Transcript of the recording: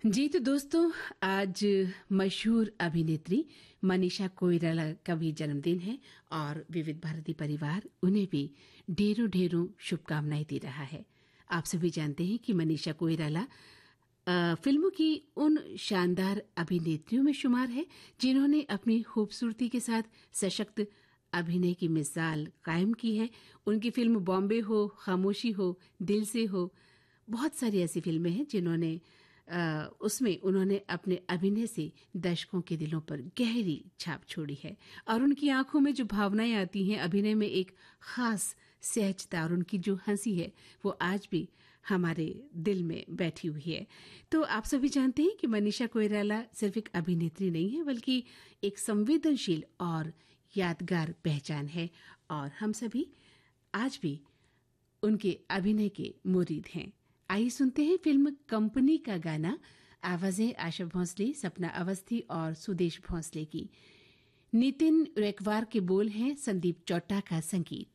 जी तो दोस्तों, आज मशहूर अभिनेत्री मनीषा कोइराला का भी जन्मदिन है और विविध भारती परिवार उन्हें भी ढेरों ढेरों शुभकामनाएं दे रहा है। आप सभी जानते हैं कि मनीषा कोइराला फिल्मों की उन शानदार अभिनेत्रियों में शुमार है जिन्होंने अपनी खूबसूरती के साथ सशक्त अभिनय की मिसाल कायम की है। उनकी फिल्म बॉम्बे हो, खामोशी हो, दिल से हो, बहुत सारी ऐसी फिल्में हैं जिन्होंने उसमें उन्होंने अपने अभिनय से दर्शकों के दिलों पर गहरी छाप छोड़ी है और उनकी आंखों में जो भावनाएं आती हैं, अभिनय में एक खास सहजता और उनकी जो हंसी है वो आज भी हमारे दिल में बैठी हुई है। तो आप सभी जानते हैं कि मनीषा कोइराला सिर्फ एक अभिनेत्री नहीं है बल्कि एक संवेदनशील और यादगार पहचान है और हम सभी आज भी उनके अभिनय के मुरीद हैं। आइए सुनते हैं फिल्म कंपनी का गाना। आवाजें आशा भोंसले, सपना अवस्थी और सुदेश भोंसले की। नितिन रेकवार के बोल हैं, संदीप चौट्टा का संगीत।